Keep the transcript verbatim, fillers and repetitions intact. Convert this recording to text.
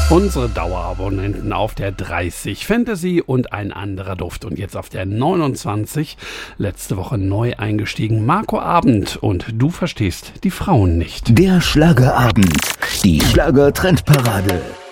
Unsere Dauerabonnenten auf der dreißig, Fantasy und ein anderer Duft. Und jetzt auf der neunundzwanzig, letzte Woche neu eingestiegen, Marco Abend. Und du verstehst die Frauen nicht. Der Schlagerabend, die Schlager-Trendparade.